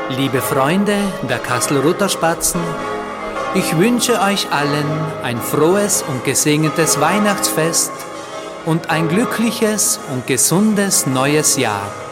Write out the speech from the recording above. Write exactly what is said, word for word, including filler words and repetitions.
Liebe Freunde der Kastelruther-Spatzen, ich wünsche euch allen ein frohes und gesegnetes Weihnachtsfest und ein glückliches und gesundes neues Jahr.